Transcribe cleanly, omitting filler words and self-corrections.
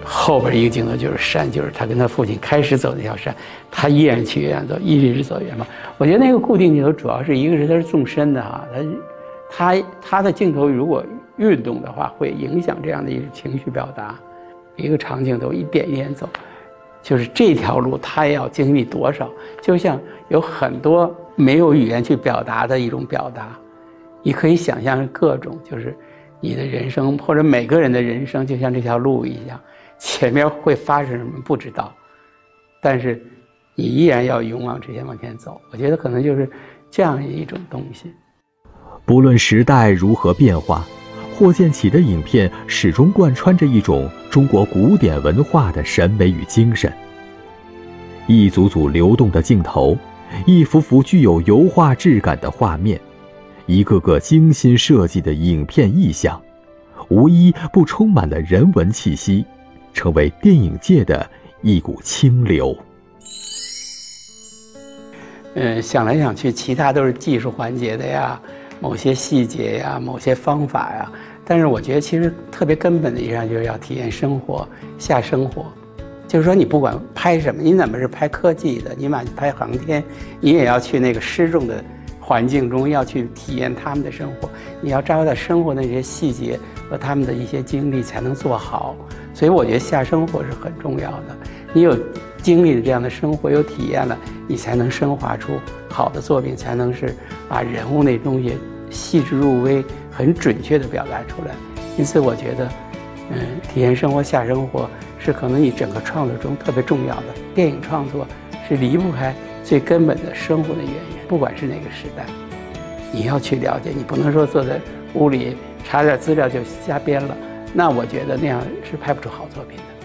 后边一个镜头就是山，就是他跟他父亲开始走那条山，他依然去远走，一直走远方。我觉得那个固定镜头主要是一个是它是纵深的哈，他的镜头如果运动的话，会影响这样的一个情绪表达。一个长镜头一点一点走，就是这条路他要经历多少，就像有很多没有语言去表达的一种表达。你可以想象各种，就是你的人生或者每个人的人生就像这条路一样，前面会发生什么不知道，但是你依然要勇往直前往前走。我觉得可能就是这样一种东西。 不论时代如何变化，霍建起的影片始终贯穿着一种中国古典文化的审美与精神。一组组流动的镜头，一幅幅具有油画质感的画面，一个个精心设计的影片意象，无一不充满了人文气息，成为电影界的一股清流。 想来想去，其他都是技术环节的呀，某些细节呀，某些方法呀。但是我觉得其实特别根本的一样就是要体验生活，下生活。就是说你不管拍什么，你哪怕是拍科技的，你哪怕拍航天，你也要去那个失重的环境中，要去体验他们的生活。你要抓到生活的那些细节和他们的一些经历才能做好。所以我觉得下生活是很重要的。你有经历了这样的生活，有体验了，你才能升华出好的作品，才能是把人物那东西细致入微、很准确地表达出来。因此，我觉得，体验生活、下生活是可能你整个创作中特别重要的。电影创作是离不开最根本的生活的渊源，不管是哪个时代，你要去了解，你不能说坐在屋里查点资料就瞎编了，那我觉得那样是拍不出好作品的。